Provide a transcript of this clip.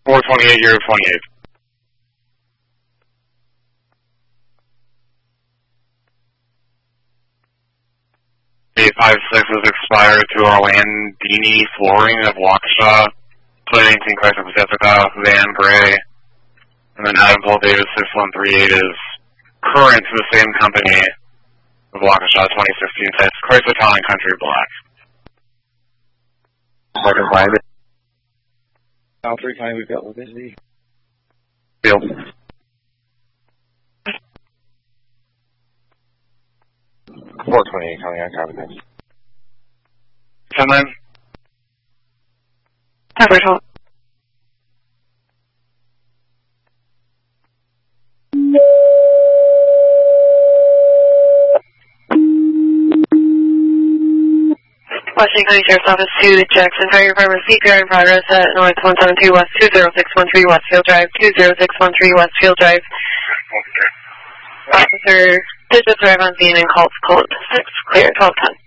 428, Euro 28. 856 is expired to Orlandini Flooring of Waukesha, Plate 18 Chrysler Pacifica, Van Gray, and then Adam Paul Davis 6138 is current to the same company of Waukesha 2016 type Chrysler Town and Country Black. Second private. All 3 times we've got within the Field. $428 coming on, copy that. 10-9. Coverage hold. Washington County Sheriff's Office to Jackson Fire Department, CPR in progress at North 172 West 20613 Westfield Drive, 20613 Westfield Drive. Officer Digits arrive on scene and calls code 6, clear 1210.